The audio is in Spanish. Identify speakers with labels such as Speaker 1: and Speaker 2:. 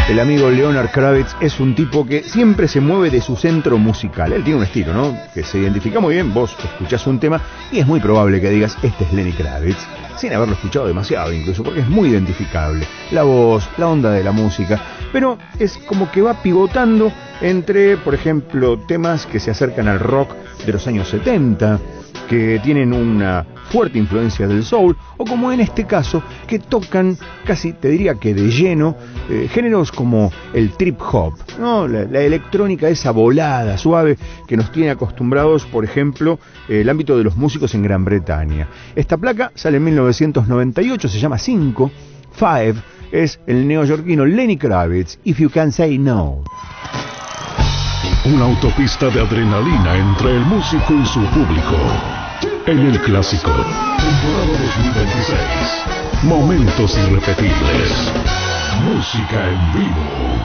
Speaker 1: El amigo Leonard Kravitz es un tipo que siempre se mueve de su centro musical. Él tiene un estilo, ¿no? Que se identifica muy bien. Vos escuchás un tema y es muy probable que digas, este es Lenny Kravitz, sin haberlo escuchado demasiado incluso, porque es muy identificable. La voz, la onda de la música, pero es como que va pivotando entre, por ejemplo, temas que se acercan al rock de los años 70, que tienen una fuerte influencia del soul, o como en este caso, que tocan casi, te diría que de lleno, géneros como el trip hop, ¿no? La electrónica, esa volada suave que nos tiene acostumbrados, por ejemplo, el ámbito de los músicos en Gran Bretaña. Esta placa sale en 1998, se llama 5, es el neoyorquino Lenny Kravitz, If You Can Say No.
Speaker 2: Una autopista de adrenalina entre el músico y su público. En el clásico, temporada 2026. Momentos irrepetibles. Música en vivo.